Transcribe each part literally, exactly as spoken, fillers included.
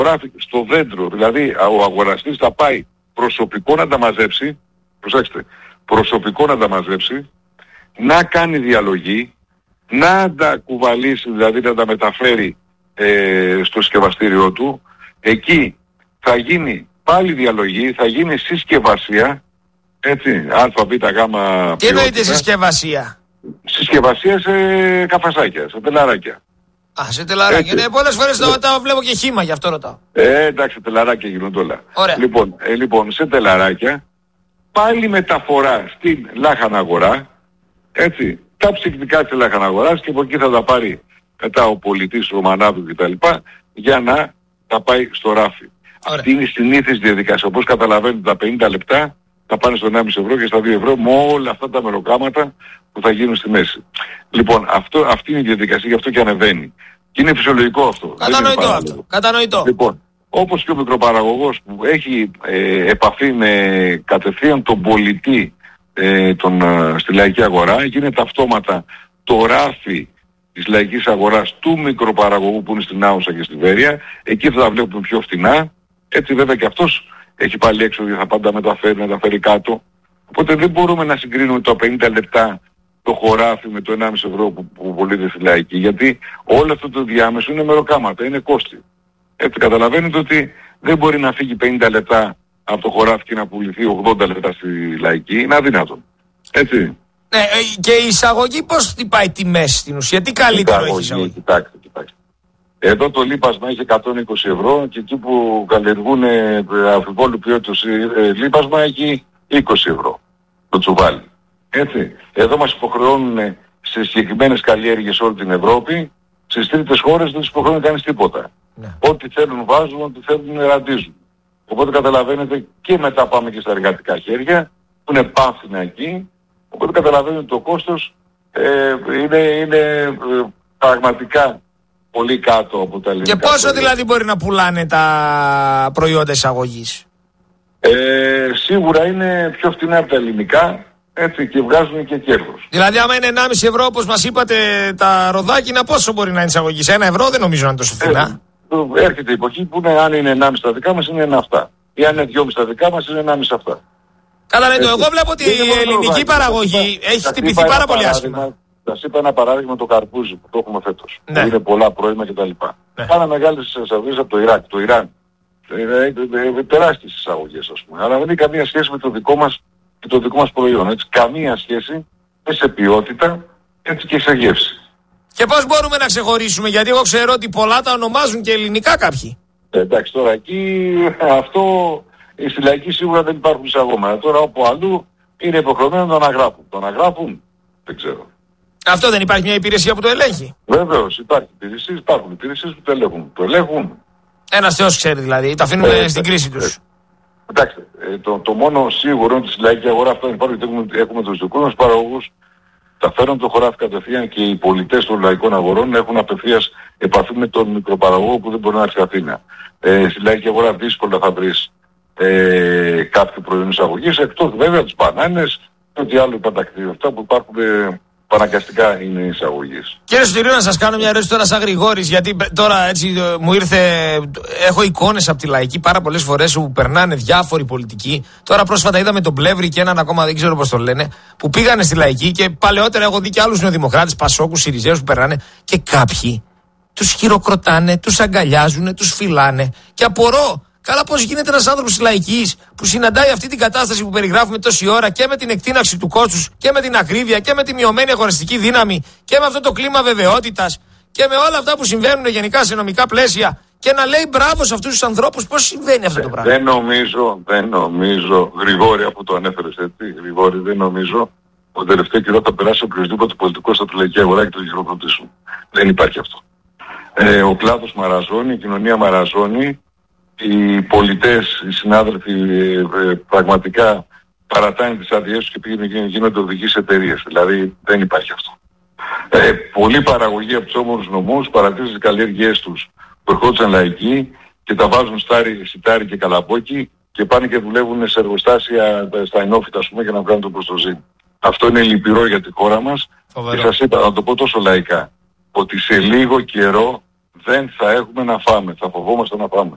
χωράφι στο δέντρο, δηλαδή ο αγοραστής θα πάει προσωπικό να τα μαζέψει, προσέξτε, προσωπικό να τα μαζέψει, να κάνει διαλογή, να τα κουβαλήσει, δηλαδή να τα μεταφέρει ε, στο συσκευαστήριό του, εκεί θα γίνει πάλι διαλογή, θα γίνει συσκευασία, έτσι, α, β, γ. Τι εννοείται συσκευασία? Συσκευασία σε καφασάκια, σε τελαράκια. Α, σε τελαράκια. Ναι, πολλές φορές τα, τα βλέπω και χύμα, γι' αυτό ρωτάω. Ε, εντάξει, τελαράκια γίνονται όλα. Ωραία. Λοιπόν, ε, λοιπόν, σε τελαράκια, πάλι μεταφορά στην λάχανα αγορά, έτσι, τα ψυκτικά της λάχανα αγοράς και από εκεί θα τα πάρει μετά ο πολιτής, ο Μανάδου κτλ. Για να τα πάει στο ράφι. Ωραία. Αυτή είναι η συνήθις διαδικασία. Όπως καταλαβαίνετε, τα πενήντα λεπτά θα πάνε στο ενάμιση ευρώ και στα δύο ευρώ με όλα αυτά τα μεροκάματα που θα γίνουν στη μέση. Λοιπόν, αυτό, αυτή είναι η διαδικασία, γι' αυτό και ανεβαίνει. Και είναι φυσιολογικό αυτό. Κατανοητό αυτό. Κατανοητό. Λοιπόν, όπως και ο μικροπαραγωγός που έχει ε, επαφή με κατευθείαν τον πολιτή ε, τον, ε, στη λαϊκή αγορά, γίνεται αυτόματα το ράφι της λαϊκής αγοράς του μικροπαραγωγού που είναι στην Άουσα και στη Βέρεια. Εκεί θα τα βλέπουμε πιο φτηνά. Έτσι βέβαια και αυτός έχει πάλι έξω και θα πάντα μεταφέρει, μεταφέρει κάτω. Οπότε δεν μπορούμε να συγκρίνουμε το πενήντα λεπτά το χωράφι με το ενάμιση ευρώ που, που πωλείται στη λαϊκή. Γιατί όλο αυτό το διάμεσο είναι μεροκάματα, είναι κόστη. Έτσι καταλαβαίνετε ότι δεν μπορεί να φύγει πενήντα λεπτά από το χωράφι και να πουληθεί ογδόντα λεπτά στη λαϊκή. Είναι αδύνατο. Έτσι. Ναι, και η εισαγωγή πώς χτυπάει τιμές στην ουσία, τι καλύτερο έχει εισαγωγή? Κοιτάξτε, κοιτάξτε. Εδώ το λίπασμα έχει εκατόν είκοσι ευρώ και εκεί που καλλιεργούν αμφιβόλου ποιότητας λίπασμα έχει είκοσι ευρώ το τσουβάλι. Έτσι. Εδώ μας υποχρεώνουν σε συγκεκριμένες καλλιέργειες όλη την Ευρώπη, στις τρίτες χώρες δεν τους υποχρεώνει κανείς τίποτα. Ναι. Ό,τι θέλουν βάζουν, ό,τι θέλουν ραντίζουν. Οπότε καταλαβαίνετε και μετά πάμε και στα εργατικά χέρια που είναι πάνθυνα εκεί. Οπότε καταλαβαίνετε ότι το κόστος ε, είναι, είναι ε, πραγματικά πολύ κάτω από τα ελληνικά. Και πόσο προϊόντα. Δηλαδή μπορεί να πουλάνε τα προϊόντα εισαγωγής? Ε, σίγουρα είναι πιο φτηνά από τα ελληνικά, έτσι, και βγάζουν και κέρδος. Δηλαδή άμα είναι ενάμιση ευρώ όπως μας είπατε τα ροδάκινα, πόσο μπορεί να είναι εισαγωγής? Ένα ευρώ δεν νομίζω να είναι τόσο φτηνά. Ε, έρχεται η εποχή που είναι, αν είναι ενάμιση τα δικά μας είναι ένα αυτά. Ή αν είναι δυόμιση τα δικά μας είναι ενάμιση αυτά. Καλά, ναι, εγώ βλέπω ότι η ελληνική παραγωγή έχει χτυπηθεί πάρα πολύ άσχημα. Θα σας είπα ένα παράδειγμα, το καρπούζι που το έχουμε φέτος. Ναι. Είναι πολλά πρώιμα κτλ. Ναι. Κάνα μεγάλες εισαγωγές από το Ιράκ, το Ιράν. Ε, τεράστιες εισαγωγές ας πούμε. Αλλά δεν έχει καμία σχέση με το δικό μας, με το δικό μας προϊόν. Έτσι. Καμία σχέση και σε ποιότητα έτσι και σε γεύση. Και πώς μπορούμε να ξεχωρίσουμε, γιατί εγώ ξέρω ότι πολλά τα ονομάζουν και ελληνικά κάποιοι. Ε, εντάξει, τώρα εκεί αυτό στη λαϊκή σίγουρα δεν υπάρχουν εισαγωγές. Τώρα όπου αλλού είναι υποχρεωμένο να το αναγράφουν. Το αναγράφουν, δεν ξέρω. Αυτό δεν υπάρχει μια υπηρεσία που το ελέγχει? Βεβαίως υπάρχει υπηρεσίες, υπάρχουν υπηρεσίες που το ελέγχουν. Το ελέγχουν. Ένας θεός ξέρει δηλαδή, τα αφήνουμε ε, στην κρίση τους. Ε, εντάξει, ε, το, το μόνο σίγουρο είναι ότι στη λαϊκή αγορά αυτό υπάρχει, γιατί έχουμε, έχουμε τους δικούς μας παραγωγούς, τα φέρνουν το χωράφι κατευθείαν και οι πολιτές των λαϊκών αγορών έχουν απευθείας επαφή με τον μικροπαραγωγό που δεν μπορεί να έρθει στην Αθήνα. Ε, στη λαϊκή αγορά δύσκολα θα βρεις ε, κάποιο προϊόν εισαγωγής, εκτός βέβαια τις μπανάνες και ό,τι άλλο υπαντακτήριο. Αυτά που υπάρχουν ε, παναγκαστικά είναι εισαγωγής. Κύριε Σωτηρίου, να σας κάνω μια ερώτηση τώρα σαν Γρηγόρης, γιατί τώρα έτσι μου ήρθε, έχω εικόνες από τη λαϊκή πάρα πολλές φορές που περνάνε διάφοροι πολιτικοί. Τώρα πρόσφατα είδαμε τον Πλεύρη και έναν ακόμα, δεν ξέρω πώς το λένε, που πήγανε στη λαϊκή και παλαιότερα έχω δει και άλλους νεοδημοκράτες, Πασόκους, Συριζέους που περνάνε και κάποιοι τους χειροκροτάνε, τους αγκαλιάζουν, τους φυλάνε και απορώ. Καλά, πώς γίνεται ένας άνθρωπος της λαϊκής που συναντάει αυτή την κατάσταση που περιγράφουμε τόση ώρα και με την εκτείναξη του κόστους και με την ακρίβεια και με τη μειωμένη αγοραστική δύναμη και με αυτό το κλίμα βεβαιότητας και με όλα αυτά που συμβαίνουν γενικά σε νομικά πλαίσια και να λέει μπράβο σε αυτούς τους ανθρώπους? Πώς συμβαίνει αυτό το πράγμα? Δεν νομίζω, δεν νομίζω, Γρηγόρη, αφού το ανέφερες έτσι, Γρηγόρη, δεν νομίζω ότι το τελευταίο καιρό θα περάσει οποιοδήποτε πολιτικό στα λαϊκή αγορά και το χειροκροτήσουν. Δεν υπάρχει αυτό. Ε, ο κλάδος μαραζώνει, η κοινωνία μαραζώνει. Οι πολιτές, οι συνάδελφοι ε, ε, πραγματικά παρατάνε τις αδειές τους και πήγαινε, γίνονται οδηγείς εταιρείες. Δηλαδή δεν υπάρχει αυτό. Ε, πολλοί παραγωγοί από τους όμορους νομούς παρατήρησαν τις καλλιέργειές τους που ερχόντουσαν λαϊκοί και τα βάζουν στάρι, σιτάρι και καλαμπόκι και πάνε και δουλεύουν σε εργοστάσια στα ενόφυτα ας πούμε για να βγάλουν το προστοζήν. Αυτό είναι λυπηρό για τη χώρα μας. Φοβερό. Και σας είπα να το πω τόσο λαϊκά ότι σε λίγο καιρό δεν θα έχουμε να φάμε, θα φοβόμαστε να φάμε.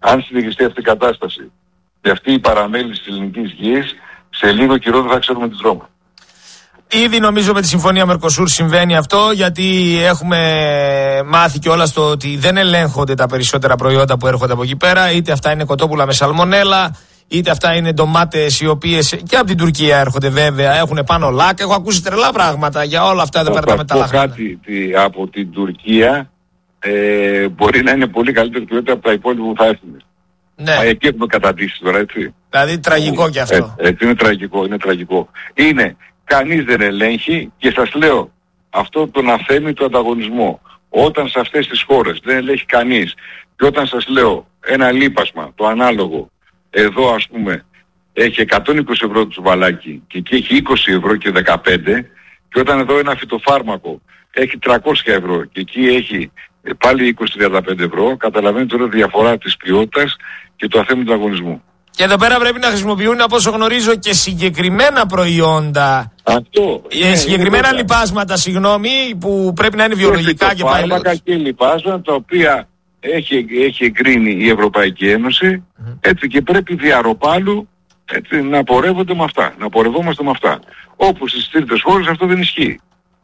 αν συνεχιστεί αυτή η κατάσταση και αυτή η παραμέληση της ελληνικής γης, σε λίγο καιρό δεν θα ξέρουμε τι τρώμε. Ήδη νομίζω με τη συμφωνία Μερκοσούρ συμβαίνει αυτό, γιατί έχουμε μάθει κιόλας το ότι δεν ελέγχονται τα περισσότερα προϊόντα που έρχονται από εκεί πέρα, είτε αυτά είναι κοτόπουλα με σαλμονέλα, είτε αυτά είναι ντομάτες οι οποίες και από την Τουρκία έρχονται βέβαια, έχουν πάνω λάκ. Έχω ακούσει τρελά πράγματα για όλα αυτά εδώ πέρα τα μεταλλάγματα. Κάτι τι, από την Τουρκία ε, μπορεί να είναι πολύ καλύτερη ποιότητα από τα υπόλοιπα που θα έρθουν. Ναι. Μα εκεί έχουμε καταντήσει τώρα, έτσι. Δηλαδή τραγικό κι αυτό. Ε, έτσι είναι τραγικό, είναι τραγικό. Είναι, κανείς δεν ελέγχει και σας λέω αυτό τον αθέμητο ανταγωνισμό. Όταν σε αυτές τις χώρες δεν ελέγχει κανείς και όταν σας λέω ένα λίπασμα, το ανάλογο, εδώ ας πούμε έχει εκατόν είκοσι ευρώ το τσουβαλάκι και εκεί έχει είκοσι ευρώ και δεκαπέντε, και όταν εδώ ένα φυτοφάρμακο έχει τριακόσια ευρώ και εκεί έχει πάλι είκοσι με τριάντα πέντε ευρώ, καταλαβαίνετε τώρα τη διαφορά της ποιότητας και του αθέμητου ανταγωνισμού. Και εδώ πέρα πρέπει να χρησιμοποιούν, από όσο γνωρίζω, και συγκεκριμένα προϊόντα. Αυτό. Ε, συγκεκριμένα είναι λιπάσματα, συγγνώμη, που πρέπει να είναι βιολογικά και, και πάλι. Φάρμακα και λιπάσματα τα οποία έχει, έχει εγκρίνει η Ευρωπαϊκή Ένωση, mm-hmm. έτσι, και πρέπει διαρροπάλου, έτσι, να πορεύονται με αυτά, να πορευόμαστε με αυτά. Όπου στις τρίτες χώρες αυτό δεν ισχύει.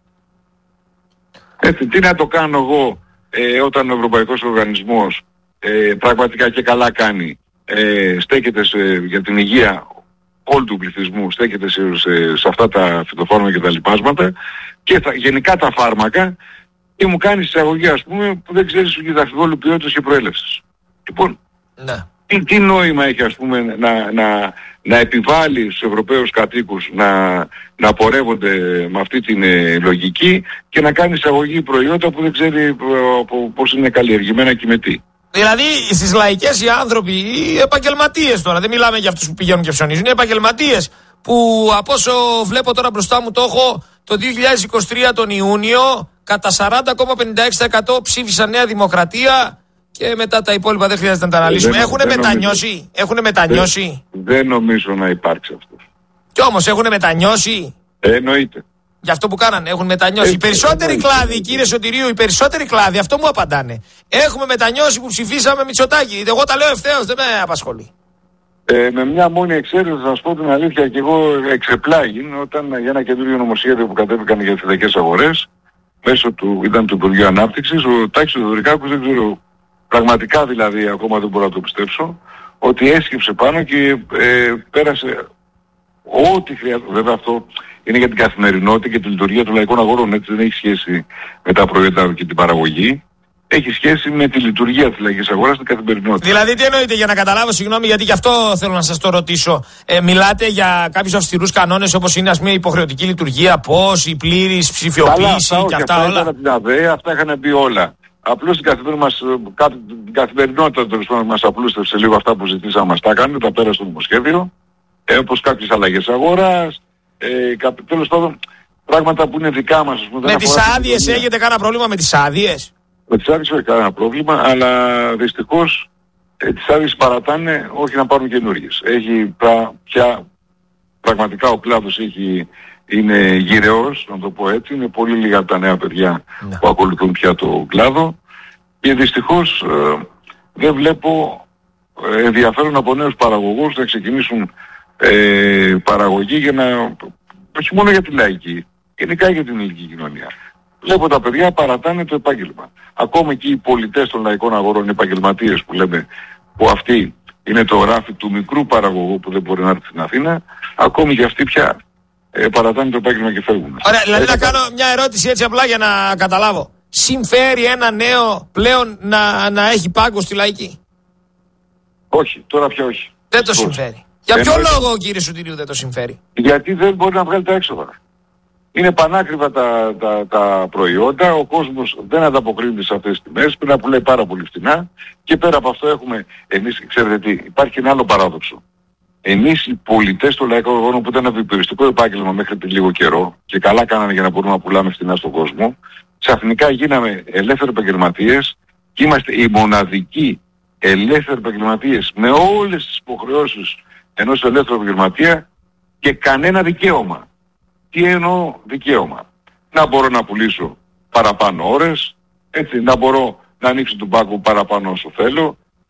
Έτσι, τι να το κάνω εγώ ε, όταν ο Ευρωπαϊκός Οργανισμός ε, πραγματικά και καλά κάνει, ε, στέκεται σε, για την υγεία όλου του πληθυσμού, στέκεται σε, σε, σε αυτά τα φυτοφάρμακα και τα λιπάσματα και τα, γενικά τα φάρμακα, και μου κάνει εισαγωγή, ας πούμε, που δεν ξέρεις του διδακτικόλου ποιότητας και προέλευσης. Λοιπόν, ναι. τι, τι νόημα έχει, ας πούμε, να, να, να επιβάλλει στους Ευρωπαίους κατοίκους να, να πορεύονται με αυτή την ε, λογική και να κάνει εισαγωγή προϊόντα που δεν ξέρει ε, πώς είναι καλλιεργημένα και με τι. Δηλαδή στις λαϊκές οι άνθρωποι, οι επαγγελματίες τώρα, δεν μιλάμε για αυτούς που πηγαίνουν και ψωνίζουν, οι επαγγελματίες που από όσο βλέπω τώρα μπροστά μου το έχω, το δύο χιλιάδες είκοσι τρία τον Ιούνιο κατά σαράντα κόμμα πενήντα έξι τοις εκατό ψήφισαν Νέα Δημοκρατία και μετά τα υπόλοιπα δεν χρειάζεται να τα αναλύσουμε. Δεν, έχουνε δεν μετανιώσει, νομίζω. έχουνε μετανιώσει. Δεν, δεν νομίζω να υπάρξει αυτό. Κι όμως έχουνε μετανιώσει. Ε, εννοείται. Για αυτό που κάνανε, έχουν μετανιώσει. Έτσι, οι περισσότεροι έτσι, κλάδοι, έτσι. κύριε Σωτηρίου, οι περισσότεροι κλάδοι αυτό μου απαντάνε. Έχουμε μετανιώσει που ψηφίσαμε Μητσοτάκη. Εγώ τα λέω ευθέως, δεν με απασχολεί. Ε, με μια μόνη εξαίρεση θα σας πω την αλήθεια, και εγώ εξεπλάγην όταν για ένα καινούριο νομοσχέδιο που κατέβηκαν για τις φυτικές αγορές, μέσω του, ήταν του Υπουργείου Ανάπτυξης, ο Τάκης Θεοδωρικάκος, δεν ξέρω, πραγματικά δηλαδή ακόμα δεν μπορώ να το πιστέψω, ότι έσκυψε πάνω και ε, πέρασε ό,τι χρειάζεται. Βέβαια αυτό είναι για την καθημερινότητα και τη λειτουργία των λαϊκών αγορών, έτσι, δεν έχει σχέση με τα προϊόντα και την παραγωγή. Έχει σχέση με τη λειτουργία της λαϊκής αγοράς στην καθημερινότητα. Δηλαδή, τι εννοείτε, για να καταλάβω, συγγνώμη, γιατί γι' αυτό θέλω να σας το ρωτήσω. Ε, μιλάτε για κάποιους αυστηρούς κανόνες όπως είναι, ας πούμε, η υποχρεωτική λειτουργία, πώς, η πλήρης ψηφιοποίηση και αυτά, αυτά όλα. Αυτά την ΑΔΕ, αυτά είχαν μπει όλα. Απλώς την καθημερινότητα μας, την καθημερινότητα τέλος πάντων μας απλούστευσε λίγο αυτά που ζητήσαμε, μας τα έκανε, τα πέρασε στο νομοσχέδιο, ε, όπως κάποιες αλλαγές αγοράς, ε, τέλος πάντων πράγματα που είναι δικά μας. Με τις άδειες έχετε κανένα πρόβλημα με τις άδειες? Με τις άδειες όχι κανένα πρόβλημα, αλλά δυστυχώς ε, τις άδειες παρατάνε, όχι να πάρουν καινούργιες. Έχει πρα, πια, πραγματικά ο κλάδος έχει, είναι γυρεός, να το πω έτσι, είναι πολύ λίγα τα νέα παιδιά ναι. που ακολουθούν πια το κλάδο και δυστυχώς ε, δεν βλέπω ε, ενδιαφέρον από νέους παραγωγούς να ξεκινήσουν ε, παραγωγή για να, όχι μόνο για τη λαϊκή, γενικά για την ελληνική κοινωνία. Βλέπω τα παιδιά παρατάνε το επάγγελμα. Ακόμα και οι πολιτές των λαϊκών αγορών, οι επαγγελματίες που λέμε, που αυτοί είναι το ράφι του μικρού παραγωγού που δεν μπορεί να έρθει στην Αθήνα, ακόμη και αυτοί πια ε, παρατάνε το επάγγελμα και φεύγουν. Ωραία, δηλαδή να κάνω μια ερώτηση έτσι απλά για να καταλάβω. Συμφέρει ένα νέο πλέον να, να έχει πάγκο στη λαϊκή? Όχι, τώρα πια όχι. Δεν το συμφέρει. Για ποιο λόγο, κύριε Σωτηρίου, δεν το συμφέρει? Γιατί δεν μπορεί να βγάλει τα έξοδα. Είναι πανάκριβα τα, τα, τα προϊόντα, ο κόσμος δεν ανταποκρίνεται σε αυτές τις τιμές, πρέπει να πουλάει πάρα πολύ φθηνά και πέρα από αυτό έχουμε, εμείς ξέρετε τι, υπάρχει ένα άλλο παράδοξο. Εμείς οι πολιτές των λαϊκών αγορών που ήταν επιπεριστικό επάγγελμα μέχρι πριν λίγο καιρό και καλά κάνανε για να μπορούμε να πουλάμε φθηνά στον κόσμο, ξαφνικά γίναμε ελεύθεροι επαγγελματίες και είμαστε οι μοναδικοί ελεύθεροι επαγγελματίες με όλες τις υποχρεώσεις ενός ελεύθερου επαγγελματία και κανένα δικαίωμα. Τι εννοώ δικαίωμα? Να μπορώ να πουλήσω παραπάνω ώρες, έτσι, να μπορώ να ανοίξω τον πάγκο παραπάνω όσο θέλω,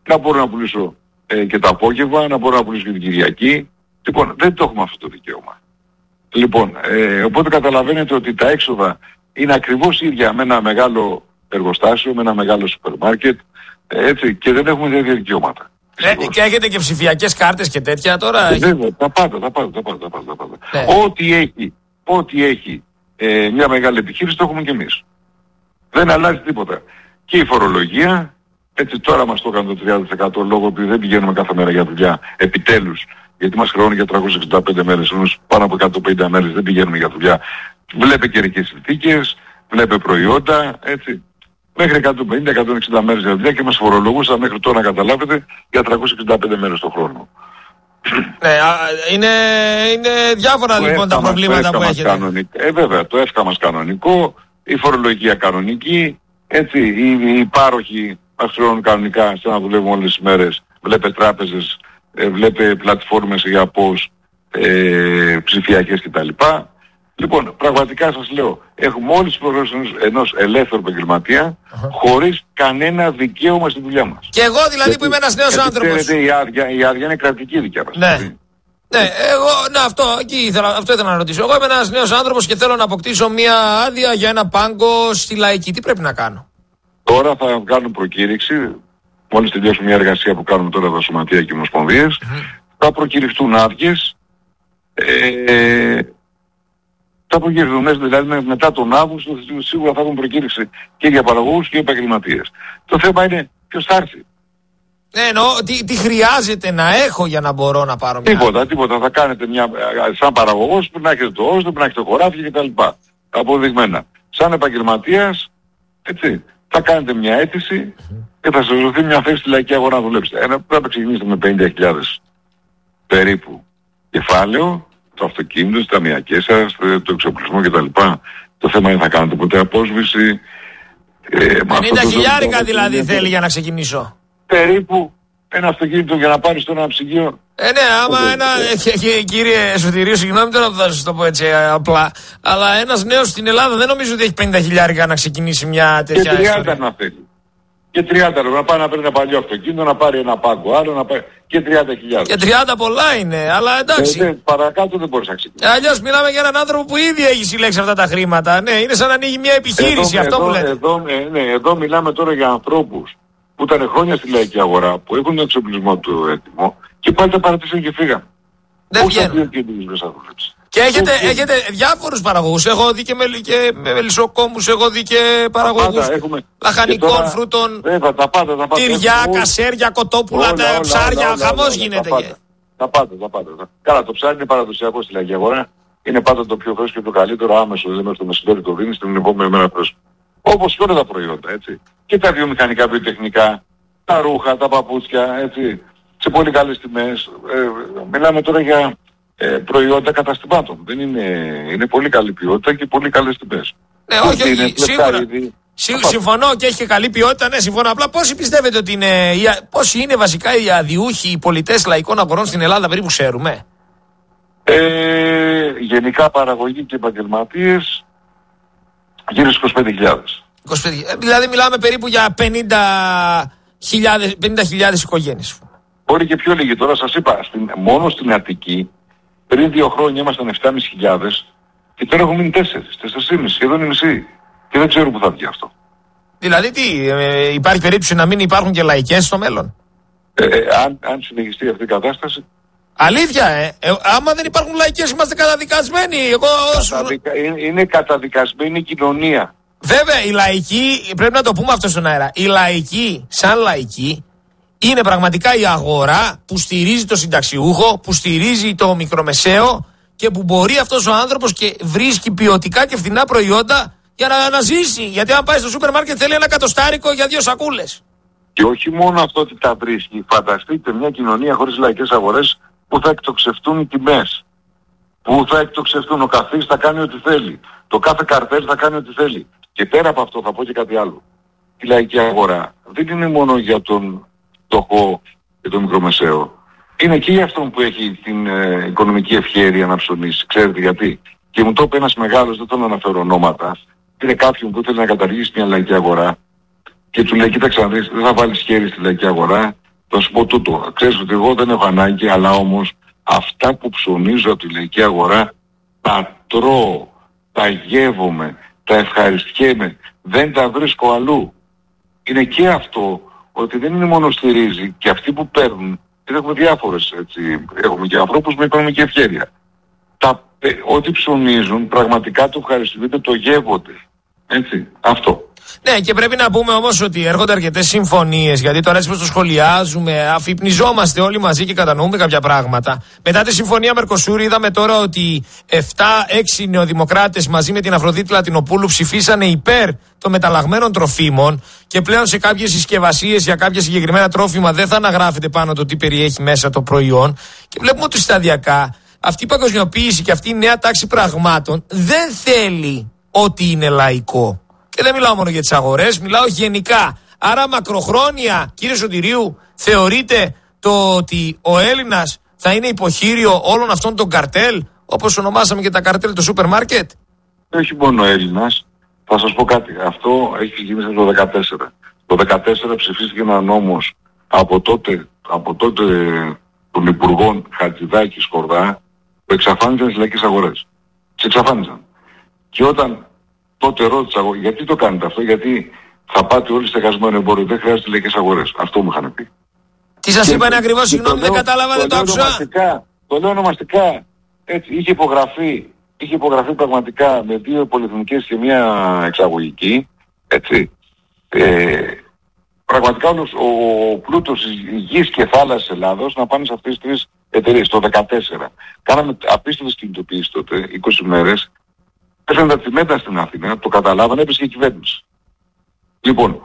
να μπορώ να πουλήσω ε, και το απόγευμα, να μπορώ να πουλήσω και την Κυριακή. Λοιπόν, δεν το έχουμε αυτό το δικαίωμα. Λοιπόν, ε, οπότε καταλαβαίνετε ότι τα έξοδα είναι ακριβώς ίδια με ένα μεγάλο εργοστάσιο, με ένα μεγάλο σούπερ μάρκετ, ε, έτσι, και δεν έχουμε τέτοια δικαιώματα. Ε, και έχετε και ψηφιακές κάρτες και τέτοια τώρα. Ε, βέβαια, τα πάντα, τα πάντα, τα πάντα, τα πάντα, τα πάντα. Ναι. Ό,τι έχει, ό,τι έχει ε, μια μεγάλη επιχείρηση το έχουμε και εμείς. Δεν αλλάζει τίποτα. Και η φορολογία, έτσι τώρα μας το έκανε το τριάντα τοις εκατό λόγω ότι δεν πηγαίνουμε κάθε μέρα για δουλειά, επιτέλους, γιατί μας χρεώνει για τριακόσιες εξήντα πέντε μέρες, όμως πάνω από εκατόν πενήντα μέρες δεν πηγαίνουμε για δουλειά. Βλέπε καιρικές συνθήκες, βλέπε προϊόντα, έτσι. Μέχρι εκατόν πενήντα με εκατόν εξήντα μέρες για δουλειά και μας φορολογούσαν μέχρι τώρα, να καταλάβετε, για τριακόσιες εξήντα πέντε μέρες το χρόνο. Ναι, είναι, είναι διάφορα το λοιπόν τα προβλήματα που έχετε. Κανονικό, ε, βέβαια, το εύκα μας κανονικό, η φορολογία κανονική, έτσι, οι, οι πάροχοι μας χρεώνουν κανονικά σαν να δουλεύουμε όλες τις μέρες. Βλέπε τράπεζες, ε, βλέπε πλατφόρμες για πώς, ε, ψηφιακές κτλ. Λοιπόν, πραγματικά σας λέω, έχουμε όλες τις προβλέψεις ενός ελεύθερου επαγγελματία uh-huh. χωρίς κανένα δικαίωμα στη δουλειά μας. Και εγώ δηλαδή γιατί, που είμαι ένας νέος άνθρωπος. Ξέρετε, η άδεια, η άδεια είναι κρατική δικιά μας. Ναι. Ναι, εγώ, ναι, αυτό, εκεί ήθελα, αυτό ήθελα να ρωτήσω. Εγώ είμαι ένας νέος άνθρωπος και θέλω να αποκτήσω μια άδεια για ένα πάγκο στη Λαϊκή. Τι πρέπει να κάνω? Τώρα θα κάνουν προκήρυξη, μόλις τελειώσουμε μια εργασία που κάνουμε τώρα τα σωματεία και οι ομοσπονδίες, mm-hmm. θα προκηρυχτούν άδειες. Ε, θα προκηρυχτούν, δηλαδή μετά τον Αύγουστο σίγουρα θα έχουν προκήρυξη και για παραγωγούς και επαγγελματίες. Το θέμα είναι ποιος θα έρθει. Ναι, εννοώ, τι, τι χρειάζεται να έχω για να μπορώ να πάρω μια... Τίποτα, τίποτα. Θα κάνετε μια... Σαν παραγωγός πρέπει να έχετε το όστο, πρέπει να έχετε το χωράφι κτλ. Αποδειγμένα. Σαν επαγγελματίας, έτσι, θα κάνετε μια αίτηση και θα σας δοθεί μια θέση στη λαϊκή αγορά να δουλέψετε. Ένα, πρέπει να ξεκινήσετε με πενήντα χιλιάδες περίπου κεφάλαιο, το αυτοκίνητο, τις ταμιακές σας, το εξοπλισμό κτλ. Το θέμα είναι θα κάνετε ποτέ απόσβηση. Ε, πενήντα χιλιάρικα δηλαδή είναι... θέλει για να ξεκινήσω. Περίπου ένα αυτοκίνητο για να πάρεις το ένα ψυγείο. Ε, ναι, άμα okay. ένα. Ε, κύριε Σωτηρίου, συγγνώμη τώρα που θα σας το πω έτσι απλά. Αλλά ένας νέος στην Ελλάδα δεν νομίζω ότι έχει πενήντα χιλιάρικα να ξεκινήσει μια τέτοια. Και τριάντα να θέλει. Και τριάντα να πάει να παίρνει ένα παλιό αυτοκίνητο, να πάρει ένα πάγκο άλλο, να πάρει. Και τριάντα χιλιάδες. Και τριάντα πολλά είναι, αλλά εντάξει. Ε, ναι, παρακάτω δεν μπορείς να ξεκινήσεις. Αλλιώς μιλάμε για έναν άνθρωπο που ήδη έχει συλλέξει αυτά τα χρήματα. Ναι, είναι σαν να ανοίγει μια επιχείρηση, εδώ, αυτό εδώ, που λέτε. Εδώ, ε, ναι, εδώ μιλάμε τώρα για ανθρώπους που ήταν χρόνια στη λαϊκή αγορά, που έχουν τον εξοπλισμό του έτοιμο και πάλι τα παρατήσαν και φύγαν. Δεν βγαίνουν. Και έχετε, έχετε διάφορους παραγωγούς. Έχω δει και, με, και με μελισσοκόμους, έχω δει και παραγωγούς λαχανικών, τώρα, φρούτων, βέβαια, τα πάντα, τα πάντα, τυριά, έχουμε, κασέρια, κοτόπουλα, όλα, τα ψάρια, όλα, όλα, χαμός όλα, γίνεται. Τα πάντα, τα πάντα, τα πάντα. Καλά, το ψάρι είναι παραδοσιακό στη λαϊκή αγορά. Είναι πάντα το πιο φρέσκο και το καλύτερο άμεσο. Δηλαδή μέχρι το μεσημέρι το δίνεις, την επόμενη μέρα φρέσκο. Όπως και όλα τα προϊόντα, έτσι. Και τα βιομηχανικά, βιοτεχνικά, τα ρούχα, τα παπούτσια, έτσι. Σε πολύ καλές τιμές. Ε, μιλάμε τώρα για ε, προϊόντα καταστημάτων. Δεν είναι, είναι πολύ καλή ποιότητα και πολύ καλές τιμές. Ναι, όχι, όχι, είναι, σίγουρα. Ήδη... Συ, συμφωνώ και έχει και καλή ποιότητα, ναι, συμφωνώ. Απλά πόσοι πιστεύετε ότι είναι, πόσοι είναι βασικά οι αδιούχοι, οι πολιτές λαϊκών αγορών στην Ελλάδα, περίπου ξέρουμε? Ε, γενικά παραγωγή και επαγγελματίες γύρω στους είκοσι πέντε χιλιάδες. Δηλαδή μιλάμε περίπου για πενήντα χιλιάδες οικογένειες. Μπορεί και πιο λίγοι. Τώρα σας είπα, στην, μόνο στην Αττική πριν δύο χρόνια ήμασταν επτά χιλιάδες πεντακόσιοι και τώρα έχουν μείνει τέσσερις, τέσσερις και μισό, σχεδόν η μισή. Και δεν ξέρω που θα βγει αυτό. Δηλαδή τι, ε, υπάρχει περίπτωση να μην υπάρχουν και λαϊκές στο μέλλον? Ε, ε, αν, αν συνεχιστεί αυτή η κατάσταση. Αλήθεια, ε. ε άμα δεν υπάρχουν λαϊκές είμαστε καταδικασμένοι. Εγώ όσο... Καταδικα... είναι, είναι καταδικασμένη η κοινωνία. Βέβαια, η λαϊκή, πρέπει να το πούμε αυτό στον αέρα, η λαϊκή, σαν λαϊκή, είναι πραγματικά η αγορά που στηρίζει το συνταξιούχο, που στηρίζει το μικρομεσαίο και που μπορεί αυτός ο άνθρωπος και βρίσκει ποιοτικά και φθηνά προϊόντα για να αναζήσει. Γιατί αν πάει στο σούπερ μάρκετ θέλει ένα κατοστάρικο για δύο σακούλες. Και όχι μόνο αυτό ότι τα βρίσκει. Φανταστείτε μια κοινωνία χωρίς λαϊκές αγορές που θα εκτοξευτούν οι τιμές. Που θα εκτοξευτούν, ο καθής θα κάνει ό,τι θέλει. Το κάθε καρτέλ θα κάνει ό,τι θέλει. Και πέρα από αυτό θα πω και κάτι άλλο. Η λαϊκή αγορά δεν είναι μόνο για τον φτωχό και τον μικρομεσαίο. Είναι και για αυτόν που έχει την ε, οικονομική ευχέρεια να ψωνίσει. Ξέρετε γιατί? Και μου το είπε ένας μεγάλος, δεν θέλω να αναφέρω ονόματα. Είναι κάποιον που ήθελε να καταργήσει μια λαϊκή αγορά και του λέει: κοίταξε να δεις, δεν θα βάλεις χέρι στη λαϊκή αγορά, Θα σου πω τούτο. Ξέρεις ότι εγώ δεν έχω ανάγκη, αλλά όμως αυτά που ψωνίζω από τη λαϊκή αγορά τα τρώω, τα γεύομαι, τα ευχαριστιέμαι. Δεν τα βρίσκω αλλού. Είναι και αυτό ότι δεν είναι μόνο στη ρύζη και αυτοί που παίρνουν, έχουμε διάφορες έτσι, έχουμε και ανθρώπους με οικονομική ευχέρεια. Τα, ε, ό,τι ψωνίζουν πραγματικά το ευχαριστούνται, το γεύονται. Έτσι, αυτό. Ναι, και πρέπει να πούμε όμως ότι έρχονται αρκετές συμφωνίες, γιατί τώρα έτσι πως το σχολιάζουμε, αφυπνιζόμαστε όλοι μαζί και κατανοούμε κάποια πράγματα. Μετά τη συμφωνία Μερκοσούρ είδαμε τώρα ότι επτά έξι νεοδημοκράτες μαζί με την Αφροδίτη Λατινοπούλου ψηφίσανε υπέρ των μεταλλαγμένων τροφίμων και πλέον σε κάποιες συσκευασίες για κάποια συγκεκριμένα τρόφιμα δεν θα αναγράφεται πάνω το τι περιέχει μέσα το προϊόν. Και βλέπουμε ότι σταδιακά αυτή η παγκοσμιοποίηση και αυτή η νέα τάξη πραγμάτων δεν θέλει ό,τι είναι λαϊκό. Και δεν μιλάω μόνο για τις αγορές, μιλάω γενικά. Άρα μακροχρόνια, κύριε Σωτηρίου, θεωρείτε το ότι ο Έλληνας θα είναι υποχείριο όλων αυτών των καρτέλ, όπως ονομάσαμε και τα καρτέλ του σούπερ μάρκετ? Όχι μόνο ο Έλληνας. Θα σας πω κάτι. Αυτό έχει ξεκινήσει το δύο χιλιάδες δεκατέσσερα. Το δύο χιλιάδες δεκατέσσερα ψηφίστηκε ένα νόμος από τότε, από τότε των Υπουργών Χατζηδάκη Σκορδά που εξαφάνιζαν τις λαϊκές αγορές. Τις εξαφάνιζαν. Και όταν τότε ρώτησα εγώ, γιατί το κάνετε αυτό, γιατί θα πάτε όλοι στεγασμένο εμπόριο, δεν χρειάζεται λαϊκές αγορές. Αυτό μου είχαν πει. Τι σας είπανε ακριβώς, συγγνώμη, δεν κατάλαβα, δεν το άκουσα. Το λέω ονομαστικά. Έτσι, είχε υπογραφεί, είχε υπογραφεί πραγματικά με δύο πολυεθνικές και μία εξαγωγική. Έτσι. Ε, πραγματικά όλος ο πλούτος γης και θάλασσας Ελλάδος να πάνε σε αυτές τις τρεις εταιρείες. Το δύο χιλιάδες δεκατέσσερα. Κάναμε απίστευτες κινητοποιήσεις τότε, είκοσι μέρες. Έφεραν τα τσιμέντα στην Αθήνα, το καταλάβανε, έπεσε και η κυβέρνηση. Λοιπόν,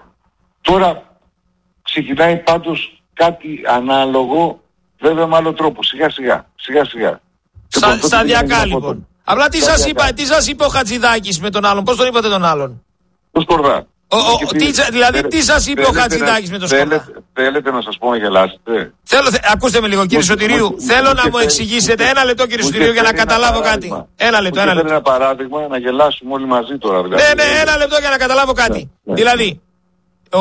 τώρα ξεκινάει πάντως κάτι ανάλογο, βέβαια με άλλο τρόπο, σιγά σιγά, σιγά σιγά. Στα, σταδιακά λοιπόν. Απλά τι σας, είπα, τι σας είπε ο Χατζηδάκης με τον άλλον, πώς τον είπατε τον άλλον? Το Σκορδά. Ο, ο, τι, δηλαδή τι σας είπε θέλετε, ο Χατζηδάκης με τον Σκορδά? Θέλετε, θέλετε να σας πω να γελάσετε? Θέλω, θε, ακούστε με λίγο κύριε Σωτηρίου, θέλω να μου εξηγήσετε, ένα λεπτό κύριε Σωτηρίου για να καταλάβω κάτι. Ένα λεπτό, ένα λεπτό. Ένα παράδειγμα να γελάσουμε όλοι μαζί τώρα. Δηλαδή. Ναι, ναι, ένα λεπτό για να καταλάβω κάτι. Ναι, ναι. Δηλαδή, ο,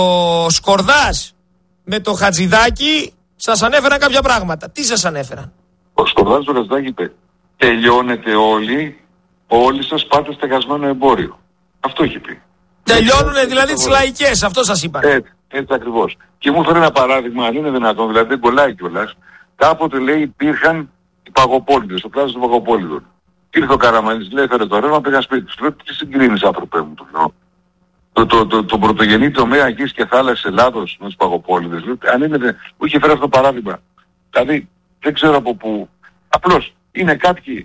ο Σκορδάς με το Χατζηδάκη σας ανέφεραν κάποια πράγματα. Τι σας ανέφεραν? Ο Σκορδάς του Χατζηδάκη είπε, τελειώνετε όλοι, όλοι σας πάτε στεγασμένο εμπόριο. Αυτό έχει πει. Τελειώνουνε δηλαδή τις λαϊκές, αυτό σας είπα. Έτσι, έτσι ακριβώς. Και μου φέρει ένα παράδειγμα, αν είναι δυνατόν, δηλαδή δεν κολλάει κιόλας. Κάποτε λέει υπήρχαν οι παγοπόλυδες, το πλάσιο των παγοπόλυδων. Ήρθε ο Καραμανλής, λέει φέρε το ρεύμα, πήγα σπίτι του. Λέω τι συγκρίνεις άνθρωπε μου, του λέω. Το, το, το, το πρωτογενή τομέα γης και θάλασσας Ελλάδος με τους παγοπόλυδες. Λέω, αν είναι, μου είχε φέρει αυτό το παράδειγμα. Δηλαδή δεν ξέρω από πού. Απλώς είναι κάποιοι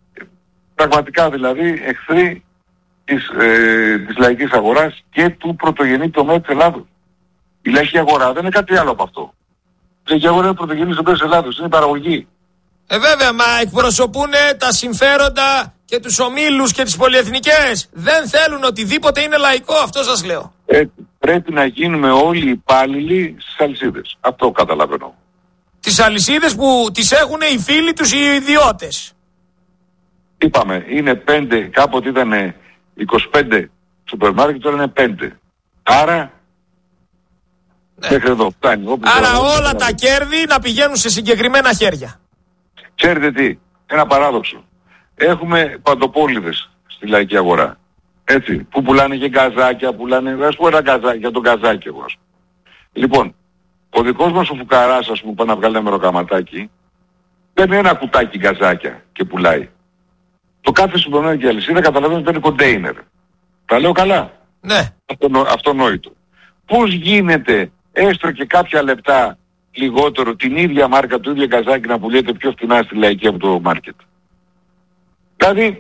πραγματικά δηλαδή εχθροί της, ε, της λαϊκής αγοράς και του πρωτογενή τομέα της Ελλάδος. Η λαϊκή αγορά δεν είναι κάτι άλλο από αυτό. Η λαϊκή αγορά είναι πρωτογενής τομέα της Ελλάδος, είναι η παραγωγή. Ε βέβαια, μα εκπροσωπούν τα συμφέροντα και τους ομίλους και τις πολυεθνικές. Δεν θέλουν οτιδήποτε είναι λαϊκό, αυτό σας λέω. Ε, πρέπει να γίνουμε όλοι υπάλληλοι στις αλυσίδες. Αυτό καταλαβαίνω. Τις αλυσίδες που τις έχουν οι φίλοι τους οι ιδιώτες. Είπαμε, είναι πέντε, κάποτε ήταν είκοσι πέντε σούπερ μάρκετ, τώρα είναι πέντε. Άρα, ναι. Μέχρι εδώ φτάνει. Άρα τώρα, όλα τα κέρδη να πηγαίνουν σε συγκεκριμένα χέρια. Ξέρετε τι, ένα παράδοξο. Έχουμε παντοπόλυδες στη λαϊκή αγορά. Έτσι, που πουλάνε και γκαζάκια, πουλάνε, ας πούμε ένα γκαζάκι, για τον γκαζάκι εγώ. Λοιπόν, ο δικός μας ο φουκαράς, ας πούμε, που πάει να βγάλει ένα μεροκαματάκι, παίρνει ένα κουτάκι γκαζάκια και πουλάει. Το κάθε συμπληρωμένο και αλυσίδα καταλαβαίνει ότι παίρνει κοντέινερ. Τα λέω καλά. Ναι. Αυτονο, αυτονόητο. Πώς γίνεται έστω και κάποια λεπτά λιγότερο την ίδια μάρκα, του ίδιο γκαζάκι να πουλιέται πιο φθηνά στη λαϊκή από το μάρκετ? Δηλαδή,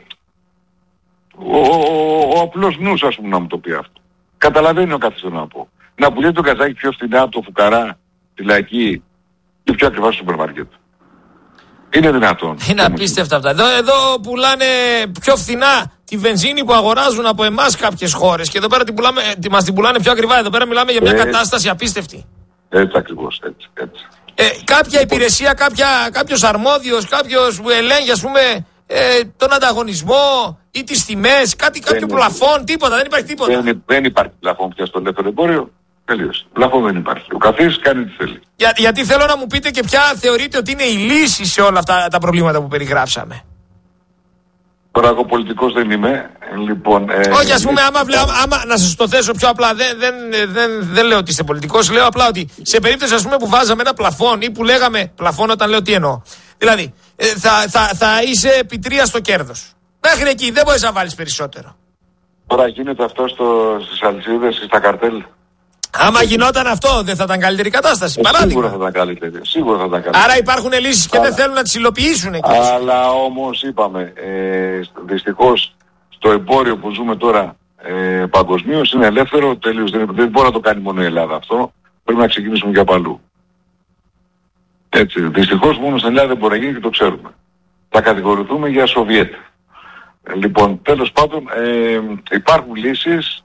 ο, ο, ο, ο απλός νους, ας πούμε, να μου το πει αυτό. Καταλαβαίνει ο καθένας να πω. Να πουλιέται το γκαζάκι πιο φθηνά από το φουκαρά, τη λαϊκή και πιο ακριβά στο σούπερ μάρκετ. Είναι δυνατόν. Είναι απίστευτα αυτά. Εδώ, εδώ πουλάνε πιο φθηνά τη βενζίνη που αγοράζουν από εμάς κάποιες χώρες και εδώ πέρα την πουλάμε, μας την πουλάνε πιο ακριβά. Εδώ πέρα μιλάμε για μια ε, κατάσταση απίστευτη. Έτσι ακριβώς, έτσι, έτσι. Ε, κάποια υπηρεσία, κάποια, κάποιος αρμόδιος, κάποιος που ελέγχει, ας πούμε, ε, τον ανταγωνισμό ή τις τιμές, κάτι, κάποιο πλαφόν, τίποτα, δεν υπάρχει τίποτα. Δεν, δεν υπάρχει πλαφόν πια στο ελεύθερο εμπόριο. Τελείωσε. Πλαφόν δεν υπάρχει. Ο καθής κάνει τι θέλει. Για, γιατί θέλω να μου πείτε και ποια θεωρείτε ότι είναι η λύση σε όλα αυτά τα προβλήματα που περιγράψαμε. Τώρα εγώ πολιτικός δεν είμαι. Λοιπόν, ε, όχι, ας πούμε, άμα, άμα, άμα, να σας το θέσω πιο απλά, δεν, δεν, δεν, δεν λέω ότι είστε πολιτικός, λέω απλά ότι σε περίπτωση, ας πούμε, που βάζαμε ένα πλαφόν ή που λέγαμε πλαφόν, όταν λέω τι εννοώ. Δηλαδή, ε, θα, θα, θα είσαι επί τρία στο κέρδος. Μέχρι εκεί δεν μπορείς να βάλεις περισσότερο. Τώρα γίνεται αυτό στο, στις αλυσίδες, στα καρτέλ. Άμα γινόταν αυτό, δεν θα ήταν καλύτερη κατάσταση. Ε, παράδειγμα. Σίγουρα θα ήταν καλύτερη. Σίγουρα θα ήταν καλύτερη. Άρα υπάρχουν λύσεις και αλλά, δεν θέλουν να τις υλοποιήσουν εκεί. Αλλά όμως είπαμε, ε, δυστυχώς στο εμπόριο που ζούμε τώρα ε, παγκοσμίως είναι ελεύθερο, τελείως. Δεν, δεν μπορεί να το κάνει μόνο η Ελλάδα αυτό. Πρέπει να ξεκινήσουμε και από αλλού. Έτσι. Δυστυχώς μόνο στην Ελλάδα δεν μπορεί να γίνει και το ξέρουμε. Θα κατηγορηθούμε για Σοβιέτ. Ε, λοιπόν, τέλος πάντων, ε, υπάρχουν λύσεις.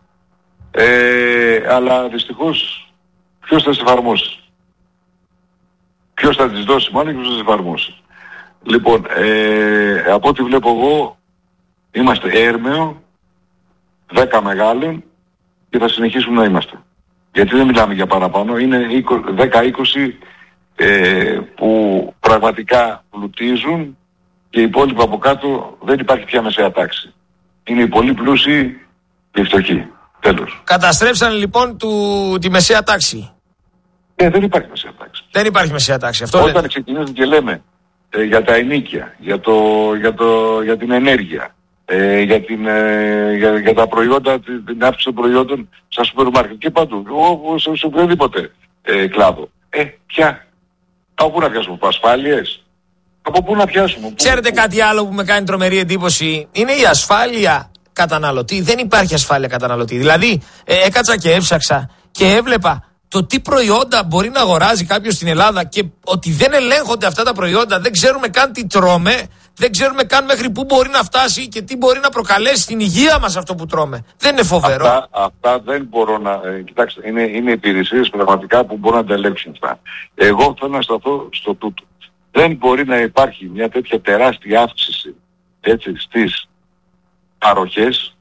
Ε, αλλά δυστυχώς ποιος θα τις εφαρμόσει. Ποιος θα τις δώσει μάλλον και ποιος θα τις εφαρμόσει. Λοιπόν, ε, από ό,τι βλέπω εγώ είμαστε έρμεο, δέκα μεγάλων και θα συνεχίσουμε να είμαστε. Γιατί δεν μιλάμε για παραπάνω, είναι δέκα είκοσι ε, που πραγματικά πλουτίζουν και οι υπόλοιποι από κάτω δεν υπάρχει πια μεσαία τάξη. Είναι οι πολύ πλούσιοι και οι φτωχοί. Τέλος. Καταστρέψαν λοιπόν του, τη μεσαία τάξη. Ε, δεν υπάρχει μεσαία τάξη. Δεν υπάρχει μεσαία τάξη. Αυτό όταν λέτε. Ξεκινήσουμε και λέμε ε, για τα ενοίκια, για, το, για, το, για την ενέργεια, ε, για, την, ε, για, για τα προϊόντα, την, την αύξηση των προϊόντων στα σούπερ μάρκετ και παντού, όπως σε οποιοδήποτε ε, κλάδο. Ε, πια. Από πού να πιάσουμε, από ασφάλειες. Από πού να πιάσουμε. Ξέρετε πού, κάτι άλλο που με κάνει τρομερή εντύπωση, είναι η ασφάλεια καταναλωτή. Δεν υπάρχει ασφάλεια καταναλωτή. Δηλαδή, ε, έκατσα και έψαξα και έβλεπα το τι προϊόντα μπορεί να αγοράζει κάποιος στην Ελλάδα και ότι δεν ελέγχονται αυτά τα προϊόντα, δεν ξέρουμε καν τι τρώμε, δεν ξέρουμε καν μέχρι πού μπορεί να φτάσει και τι μπορεί να προκαλέσει στην υγεία μας αυτό που τρώμε. Δεν είναι φοβερό. Αυτά, αυτά δεν μπορώ να... Ε, κοιτάξτε, είναι, είναι υπηρεσίες πραγματικά που μπορούν να τα ελέγξουν αυτά. Εγώ θέλω να σταθώ στο τούτο. Δεν μπορεί να υπάρχει μια τέτοια τεράστια αύξηση, έτσι, στις παροχές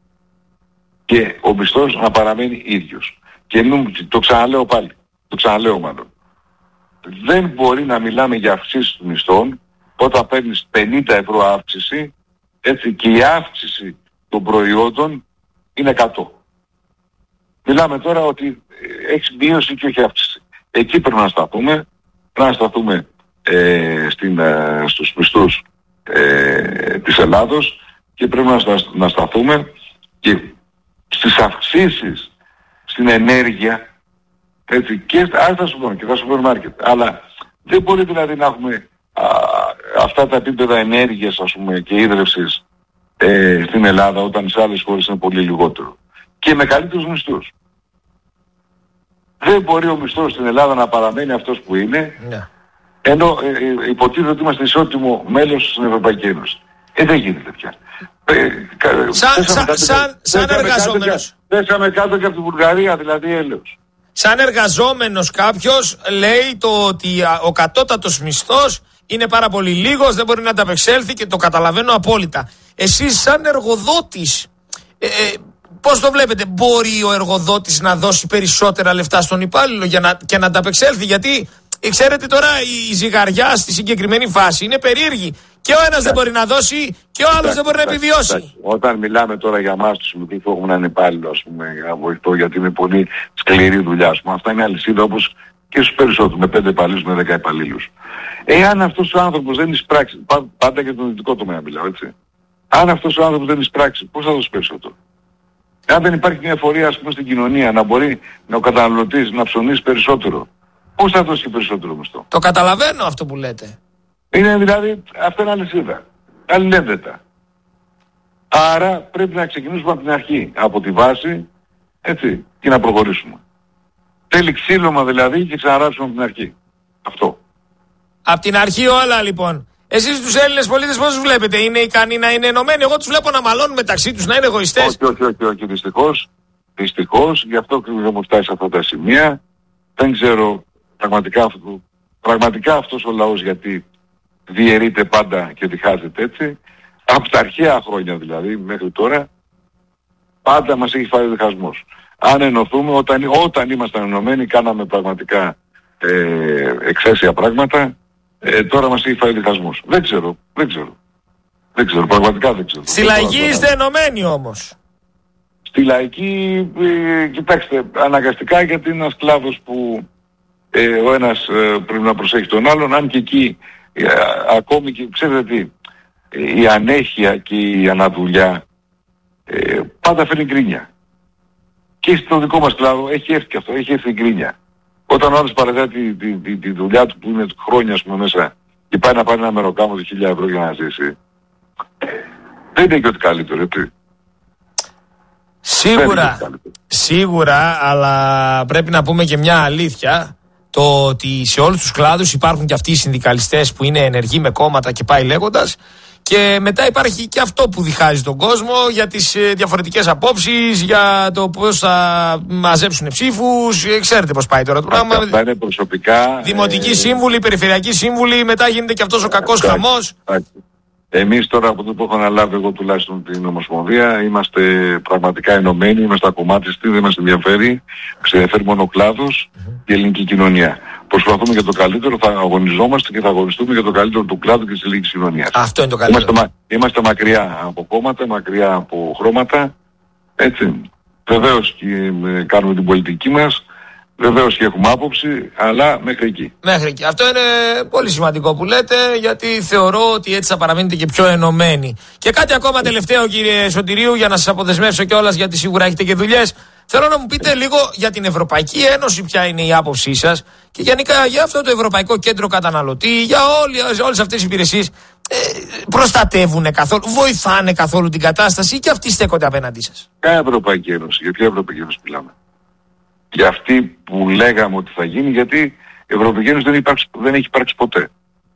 και ο μισθός να παραμένει ίδιος. Και νου, το ξαναλέω πάλι, το ξαναλέω μάλλον. Δεν μπορεί να μιλάμε για αυξήσεις των μισθών όταν παίρνεις πενήντα ευρώ αύξηση, έτσι, και η αύξηση των προϊόντων είναι εκατό. Μιλάμε τώρα ότι έχει μείωση και όχι αύξηση. Εκεί πρέπει να σταθούμε, πρέπει να σταθούμε ε, στην, ε, στους μισθούς ε, της Ελλάδος και πρέπει να, στα, να σταθούμε και στις αυξήσεις στην ενέργεια, έτσι, και στα σούπερ και στα σούπερ μάρκετ. Αλλά δεν μπορεί δηλαδή να έχουμε α, αυτά τα επίπεδα ενέργειας, ας πούμε, και ίδρυυσης ε, στην Ελλάδα όταν σε άλλες χώρες είναι πολύ λιγότερο. Και με καλύτερους μισθούς. Δεν μπορεί ο μισθός στην Ελλάδα να παραμένει αυτός που είναι, yeah. ενώ ε, ε, υποτίθεται ότι είμαστε ισότιμο μέλος στην Ευρωπαϊκή Ένωση. Ε, δεν γίνεται πια. Ε, σαν σαν, σαν, σαν εργαζόμενος. Πέσαμε κάτω και από την Βουλγαρία, δηλαδή έλεος. Σαν εργαζόμενος κάποιος λέει το ότι ο κατώτατος μισθός είναι πάρα πολύ λίγος, δεν μπορεί να ανταπεξέλθει και το καταλαβαίνω απόλυτα. Εσείς σαν εργοδότης, ε, ε, πώς το βλέπετε, μπορεί ο εργοδότης να δώσει περισσότερα λεφτά στον υπάλληλο για να, και να ανταπεξέλθει? Γιατί ξέρετε τώρα η ζυγαριά στη συγκεκριμένη φάση είναι περίεργη. Και ο ένας δεν μπορεί να δώσει και ο άλλος δεν μπορεί να επιβιώσει. Όταν μιλάμε τώρα για εμάς τους μικρούς που έχουμε έναν υπάλληλο, ας πούμε, για να βοηθώ, γιατί είναι πολύ σκληρή δουλειά, ας πούμε. Αυτά είναι αλυσίδα όπως και στους περισσότερους, με πέντε υπαλλήλους, με δέκα υπαλλήλους. Εάν αυτός ο άνθρωπος δεν εισπράξει, πάντα για τον δυτικό τομέα μιλάω, έτσι. Αν αυτός ο άνθρωπος δεν εισπράξει, πώς θα δώσει περισσότερο? Αν δεν υπάρχει μια εφορία, ας πούμε, στην κοινωνία να μπορεί να ο καταναλωτής να ψωνίσει περισσότερο, πώς θα δώσει περισσότερο μισθό? Το καταλαβαίνω αυτό που λέτε. Είναι δηλαδή, αυτό είναι αλυσίδα. Αλληλένδετα. Άρα πρέπει να ξεκινήσουμε από την αρχή, από τη βάση, έτσι, και να προχωρήσουμε. Θέλει ξύλωμα δηλαδή και ξαναράψουμε από την αρχή. Αυτό. Από την αρχή όλα λοιπόν. Εσείς τους Έλληνες πολίτες πώς τους βλέπετε? Είναι ικανοί να είναι ενωμένοι? Εγώ τους βλέπω να μαλώνουν μεταξύ τους, να είναι εγωιστές. Όχι, όχι, όχι, όχι, δυστυχώς. Δυστυχώς, γι' αυτό και δεν μου φτάσει σε αυτά τα σημεία. Δεν ξέρω πραγματικά, αυτό, πραγματικά αυτός ο λαός γιατί διαιρείται πάντα και διχάζεται έτσι. Από τα αρχαία χρόνια δηλαδή μέχρι τώρα πάντα μας έχει φάει ο διχασμός. Αν ενωθούμε, όταν, όταν ήμασταν ενωμένοι, κάναμε πραγματικά ε, εξαίσια πράγματα. Ε, τώρα μας έχει φάει διχασμούς. Δεν ξέρω, δεν ξέρω. Δεν ξέρω, πραγματικά δεν ξέρω. Στη λαϊκή είστε ενωμένοι όμως. Στη λαϊκή, ε, κοιτάξτε, αναγκαστικά, γιατί είναι ένας κλάδος που ε, ο ένας ε, πρέπει να προσέχει τον άλλον, αν και εκεί ε, ακόμη και, ξέρετε τι, η ανέχεια και η αναδουλειά ε, πάντα φέρνει γκρίνια. Και στο δικό μας κλάδο έχει έρθει και αυτό, έχει έρθει γκρίνια. Όταν ο άλλος παραδέχει τη, τη, τη, τη δουλειά του που είναι χρόνια, ας πούμε, μέσα και πάει να πάρει ένα μεροκάμο χίλια ευρώ για να ζήσει, δεν είναι και ότι καλύτερο, έτσι. Σίγουρα, σίγουρα, αλλά πρέπει να πούμε και μια αλήθεια, το ότι σε όλους τους κλάδους υπάρχουν και αυτοί οι συνδικαλιστές που είναι ενεργοί με κόμματα και πάει λέγοντας, και μετά υπάρχει και αυτό που διχάζει τον κόσμο για τις διαφορετικές απόψεις, για το πώς θα μαζέψουν ψήφους. Ξέρετε πώς πάει τώρα το πράγμα. Αυτά είναι προσωπικά. Δημοτικοί ε... σύμβουλοι, περιφερειακοί σύμβουλοι, μετά γίνεται και αυτός ο κακός χαμός. Εμείς τώρα από το που έχω αναλάβει εγώ τουλάχιστον την Ομοσπονδία είμαστε πραγματικά ενωμένοι, είμαστε ακομμάτιστοι, δεν μας ενδιαφέρει, ξεφέρει μόνο ο κλάδος και η ελληνική κοινωνία. Προσπαθούμε για το καλύτερο, θα αγωνιζόμαστε και θα αγωνιστούμε για το καλύτερο του κλάδου και της ελληνικής κοινωνίας. Αυτό είναι το καλύτερο. Είμαστε, είμαστε μακριά από κόμματα, μακριά από χρώματα, έτσι. Βεβαίως και κάνουμε την πολιτική μας. Βεβαίως και έχουμε άποψη, αλλά μέχρι εκεί. Μέχρι εκεί. Αυτό είναι πολύ σημαντικό που λέτε, γιατί θεωρώ ότι έτσι θα παραμείνετε και πιο ενωμένοι. Και κάτι ακόμα τελευταίο, κύριε Σωτηρίου, για να σας αποδεσμεύσω κιόλας, γιατί σίγουρα έχετε και δουλειές. Θέλω να μου πείτε λίγο για την Ευρωπαϊκή Ένωση, ποια είναι η άποψή σας, και γενικά για αυτό το Ευρωπαϊκό Κέντρο Καταναλωτή, για όλες αυτές τις υπηρεσίες. Ε, προστατεύουν καθόλου, βοηθάνε καθόλου την κατάσταση, ή και αυτοί στέκονται απέναντί σας? Ποια Ευρωπαϊκή Ένωση, για ποια Ευρωπαϊκή Ένωση μιλάμε? Για αυτή που λέγαμε ότι θα γίνει, γιατί η Ευρωπαϊκή Ένωση δεν, υπάρξει, δεν έχει υπάρξει ποτέ.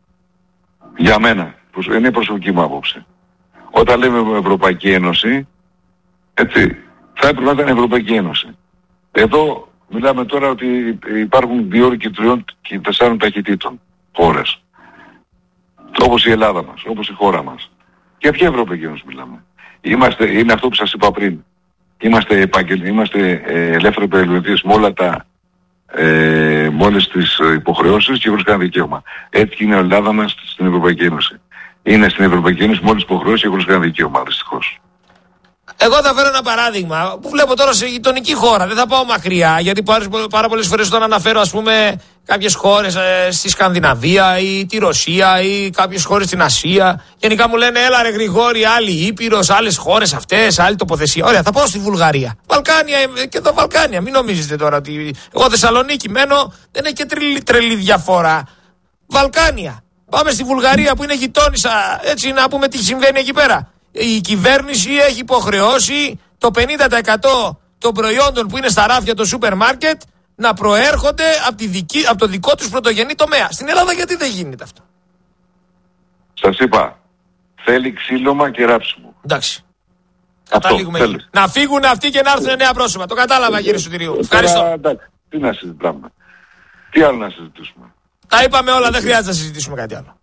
Για μένα, είναι η προσωπική μου άποψη. Όταν λέμε Ευρωπαϊκή Ένωση, έτσι, θα έπρεπε να ήταν Ευρωπαϊκή Ένωση. Εδώ μιλάμε τώρα ότι υπάρχουν δύο και τριών και τεσσάρων ταχυτήτων χώρες. Όπως η Ελλάδα μας, όπως η χώρα μας. Για ποια Ευρωπαϊκή Ένωση μιλάμε? Είμαστε, είναι αυτό που σας είπα πριν. Είμαστε, επαγγελ... είμαστε ε, ελεύθεροι περιοδίες με όλα τα ε, με όλες τις υποχρεώσεις και χωρίς κανένα δικαίωμα. Έτσι είναι η Ελλάδα μας στην Ευρωπαϊκή Ένωση. Είναι στην Ευρωπαϊκή Ένωση με όλες τις υποχρεώσεις και χωρίς κανένα δικαίωμα, δυστυχώς. Εγώ θα φέρω ένα παράδειγμα που βλέπω τώρα σε γειτονική χώρα. Δεν θα πάω μακριά, γιατί πάρα πολλές φορές όταν αναφέρω, ας πούμε, κάποιες χώρες ε, στη Σκανδιναβία ή τη Ρωσία ή κάποιες χώρες στην Ασία, γενικά μου λένε έλα ρε Γρηγόρη, άλλη Ήπειρος, άλλες χώρες αυτές, άλλη τοποθεσία. Ωραία, θα πάω στη Βουλγαρία. Βαλκάνια και εδώ Βαλκάνια. Μην νομίζετε τώρα ότι εγώ Θεσσαλονίκη μένω, δεν έχει και τρελή, τρελή διαφορά. Βαλκάνια. Πάμε στη Βουλγαρία που είναι γειτόνισσα, έτσι να πούμε τι συμβαίνει εκεί πέρα. Η κυβέρνηση έχει υποχρεώσει το πενήντα τοις εκατό των προϊόντων που είναι στα ράφια του σούπερ μάρκετ να προέρχονται από, τη δική, από το δικό τους πρωτογενή τομέα. Στην Ελλάδα γιατί δεν γίνεται αυτό? Σας είπα, θέλει ξύλωμα και ράψιμο. Εντάξει. Καταλήγουμε εκεί. Να φύγουν αυτοί και να έρθουν νέα πρόσωπα. Το κατάλαβα, κύριε Σωτηρίου. Ευχαριστώ. Εντάξει, τι να συζητάμε. Τι άλλο να συζητήσουμε? Τα είπαμε όλα, δεν χρειάζεται να συζητήσουμε κάτι άλλο.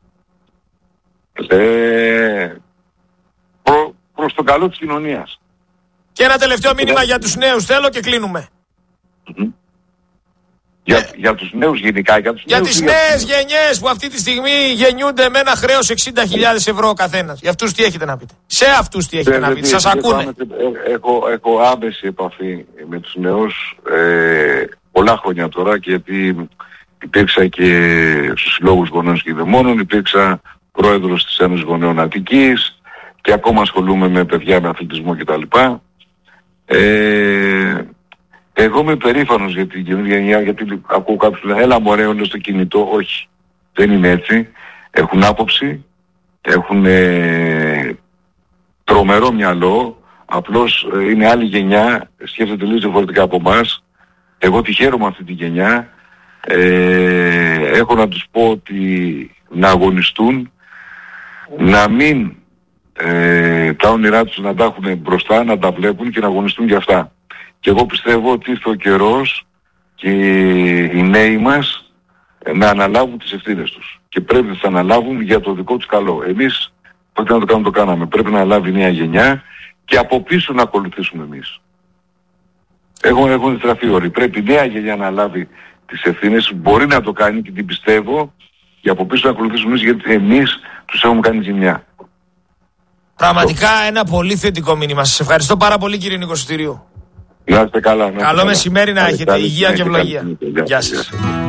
Ε... Προ, προς το καλό της κοινωνίας. Και ένα τελευταίο μήνυμα για τους νέους θέλω και κλείνουμε. Mm-hmm. Για, ε, για τους νέους γενικά, για τους για νέους. Τις για τις νέες γενιές που αυτή τη στιγμή γεννιούνται με ένα χρέος εξήντα χιλιάδες ευρώ ο καθένας. Για αυτούς τι έχετε να πείτε? Σε αυτούς τι έχετε ε, να πείτε? Σας ακούνε. Έχω, έχω άμεση επαφή με τους νέους ε, πολλά χρόνια τώρα, και γιατί υπήρξα και στους συλλόγους γονέων και δαιμόνων, υπήρξα πρόεδρος της Ένωσης Γονέων Αττικής και ακόμα ασχολούμαι με παιδιά με αθλητισμό κτλ. Ε, εγώ είμαι περήφανος για την καινούργια γενιά, γιατί ακούω κάποιους που λένε έλα μωρέ όλο στο κινητό. Όχι, δεν είναι έτσι. Έχουν άποψη, έχουν ε, τρομερό μυαλό, απλώς ε, είναι άλλη γενιά, σκέφτεται λίγο διαφορετικά από εμάς. Εγώ τη χαίρομαι αυτή τη γενιά. Ε, έχω να τους πω ότι να αγωνιστούν, να μην ε, τα όνειρά τους να τα έχουν μπροστά, να τα βλέπουν και να αγωνιστούν για αυτά. Και εγώ πιστεύω ότι ήρθε ο καιρός και οι νέοι μας να αναλάβουν τις ευθύνες τους. Και πρέπει να τις αναλάβουν για το δικό τους καλό. Εμείς, ό,τι να το κάνουμε το κάναμε. Πρέπει να αναλάβει η νέα γενιά και από πίσω να ακολουθήσουμε εμείς. Έχουν, έχουν στραφεί όροι. Πρέπει η νέα γενιά να λάβει τις ευθύνες. Μπορεί να το κάνει και την πιστεύω. Και από πίσω να ακολουθήσουμε εμείς, γιατί εμείς τους έχουμε κάνει ζημιά. Πραγματικά ένα πολύ θετικό μήνυμα. Σας ευχαριστώ πάρα πολύ, κύριε Νικοσωτηρίου. Να είστε καλά. Να είστε Καλό καλά. μεσημέρι να έχετε. Υγεία και ευλογία. Γεια σας.